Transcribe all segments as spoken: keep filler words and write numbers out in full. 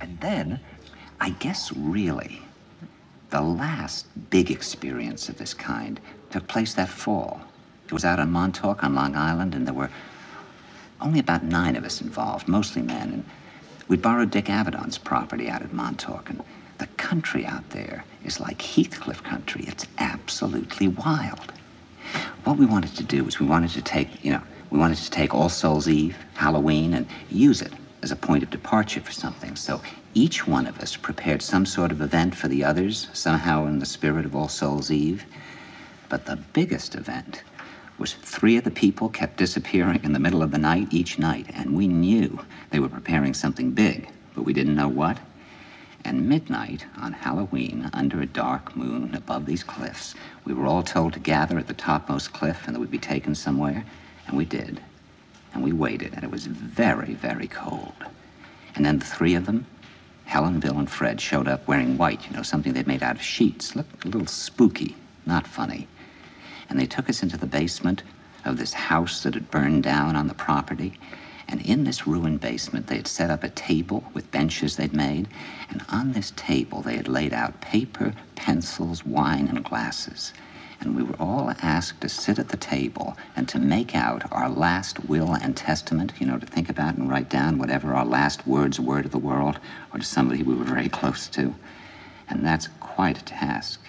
And then, I guess really, the last big experience of this kind took place that fall. It was out on Montauk on Long Island, and there were only about nine of us involved, mostly men. And we borrowed Dick Avedon's property out at Montauk, and the country out there is like Heathcliff country. It's absolutely wild. What we wanted to do was we wanted to take, you know, we wanted to take All Souls Eve, Halloween, and use it as a point of departure for something. So each one of us prepared some sort of event for the others, somehow in the spirit of All Souls Eve. But the biggest event was three of the people kept disappearing in the middle of the night each night, and we knew they were preparing something big, but we didn't know what. And midnight on Halloween, under a dark moon above these cliffs, we were all told to gather at the topmost cliff and that we'd be taken somewhere, and we did. And we waited, and it was very, very cold. And then the three of them, Helen, Bill, and Fred, showed up wearing white, you know, something they'd made out of sheets. Looked a little spooky, not funny. And they took us into the basement of this house that had burned down on the property. And in this ruined basement, they had set up a table with benches they'd made. And on this table, they had laid out paper, pencils, wine, and glasses. And we were all asked to sit at the table and to make out our last will and testament, you know, to think about and write down whatever our last words were to the world or to somebody we were very close to. And that's quite a task.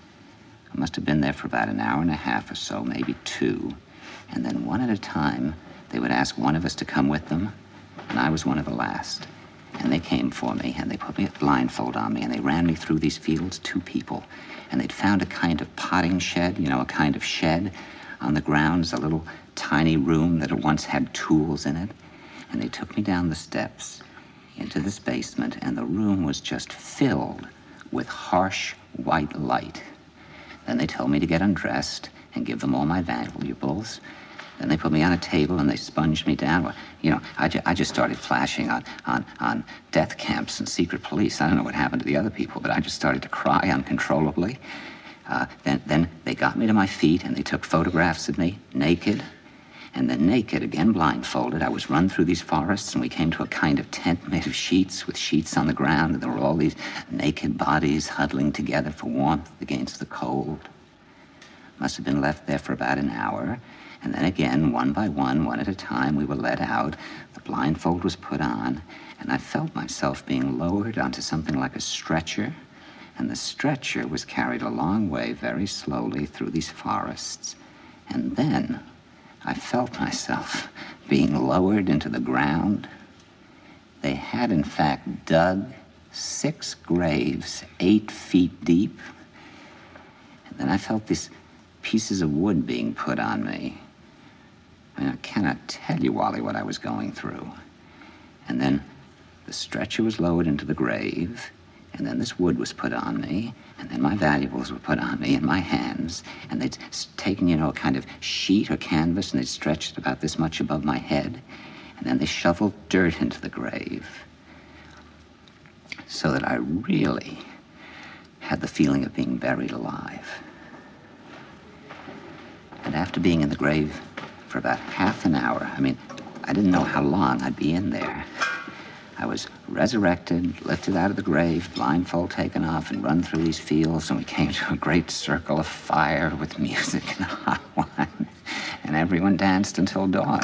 I must have been there for about an hour and a half or so, maybe two. And then one at a time, they would ask one of us to come with them, and I was one of the last. And they came for me, and they put me a blindfold on me, and they ran me through these fields, two people. And they'd found a kind of potting shed, you know, a kind of shed on the grounds, a little tiny room that had once had tools in it. And they took me down the steps into this basement, and the room was just filled with harsh white light. Then they told me to get undressed and give them all my valuables. Then they put me on a table and they sponged me down. Well, you know, I, ju- I just started flashing on, on, on death camps and secret police. I don't know what happened to the other people, but I just started to cry uncontrollably. Uh, then, then they got me to my feet and they took photographs of me, naked. And then naked, again blindfolded, I was run through these forests and we came to a kind of tent made of sheets with sheets on the ground. And there were all these naked bodies huddling together for warmth against the cold. Must have been left there for about an hour. And then again, one by one, one at a time, we were let out. The blindfold was put on, and I felt myself being lowered onto something like a stretcher. And the stretcher was carried a long way, very slowly, through these forests. And then I felt myself being lowered into the ground. They had, in fact, dug six graves, eight feet deep. And then I felt these pieces of wood being put on me. I mean, I cannot tell you, Wally, what I was going through. And then the stretcher was lowered into the grave, and then this wood was put on me, and then my valuables were put on me in my hands, and they'd taken, you know, a kind of sheet or canvas, and they'd stretched it about this much above my head, and then they shoveled dirt into the grave, so that I really had the feeling of being buried alive. And after being in the grave for about half an hour, I mean, I didn't know how long I'd be in there. I was resurrected, lifted out of the grave, blindfold taken off, and run through these fields, and we came to a great circle of fire with music and hot wine, and everyone danced until dawn.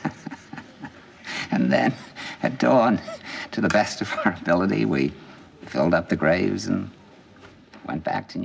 And then, at dawn, to the best of our ability, we filled up the graves and went back to New York.